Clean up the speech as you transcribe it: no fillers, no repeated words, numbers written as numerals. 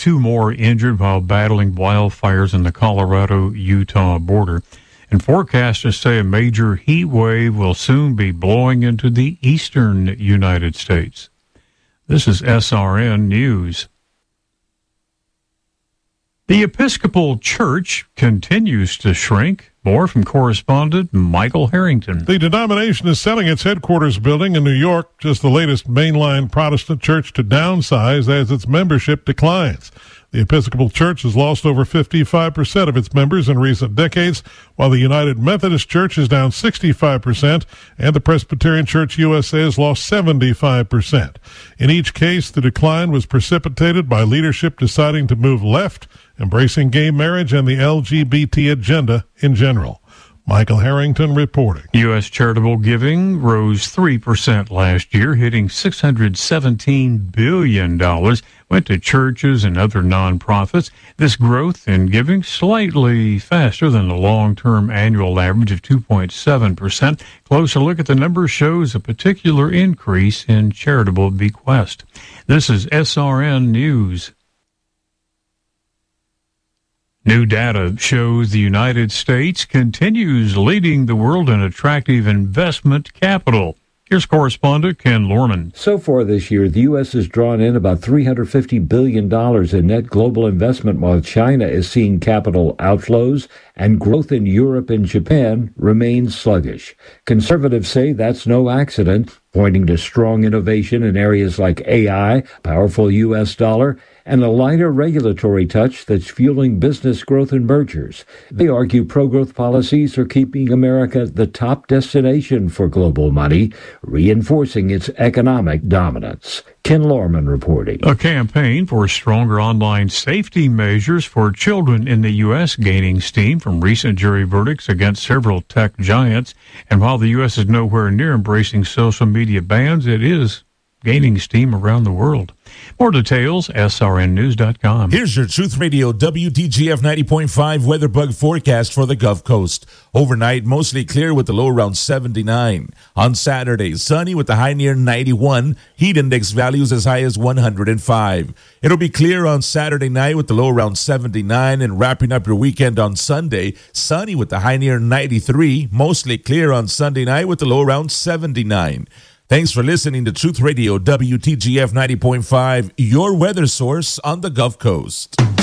2 more injured while battling wildfires in the Colorado-Utah border. And forecasters say a major heat wave will soon be blowing into the eastern United States. This is SRN News. The Episcopal Church continues to shrink. More from correspondent Michael Harrington. The denomination is selling its headquarters building in New York, just the latest mainline Protestant church to downsize as its membership declines. The Episcopal Church has lost over 55% of its members in recent decades, while the United Methodist Church is down 65%, and the Presbyterian Church USA has lost 75%. In each case, the decline was precipitated by leadership deciding to move left, embracing gay marriage and the LGBT agenda in general. Michael Harrington reporting. U.S. charitable giving rose 3% last year, hitting $617 billion, went to churches and other nonprofits. This growth in giving slightly faster than the long-term annual average of 2.7%. Closer look at the numbers shows a particular increase in charitable bequest. This is SRN News. New data shows the United States continues leading the world in attractive investment capital. Here's correspondent Ken Lorman. So far this year, the U.S. has drawn in about $350 billion in net global investment, while China is seeing capital outflows and growth in Europe and Japan remains sluggish. Conservatives say that's no accident, pointing to strong innovation in areas like AI, powerful U.S. dollar, and a lighter regulatory touch that's fueling business growth and mergers. They argue pro-growth policies are keeping America the top destination for global money, reinforcing its economic dominance. Ken Lorman reporting. A campaign for stronger online safety measures for children in the U.S. gaining steam from recent jury verdicts against several tech giants. And while the U.S. is nowhere near embracing social media bans, it is gaining steam around the world. More details, srnnews.com. Here's your Truth Radio WTGF 90.5 WeatherBug forecast for the Gulf Coast. Overnight, mostly clear with the low around 79. On Saturday, sunny with the high near 91. Heat index values as high as 105. It'll be clear on Saturday night with the low around 79, and wrapping up your weekend on Sunday, sunny with the high near 93. Mostly clear on Sunday night with the low around 79. Thanks for listening to Truth Radio WTGF 90.5, your weather source on the Gulf Coast.